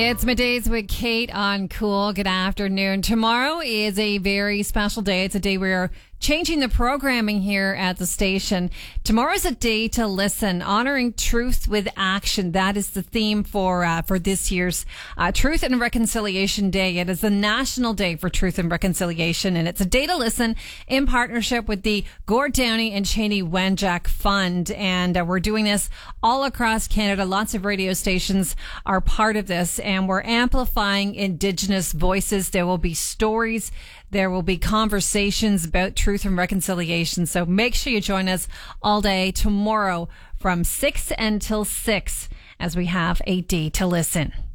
It's Middays with Kate on Cool. Good afternoon. Tomorrow is a very special day. It's a day we're changing the programming here at the station. Tomorrow's a day to listen, honoring truth with action. That is the theme for this year's Truth and Reconciliation Day. It is the National Day for Truth and Reconciliation, and it's a day to listen in partnership with the Gord Downie and Cheney Wenjack Fund. And we're doing this all across Canada. Lots of radio stations are part of this, and we're amplifying Indigenous voices. There will be stories. There will be conversations about truth and reconciliation. So make sure you join us all day tomorrow from 6 until 6 as we have a day to listen.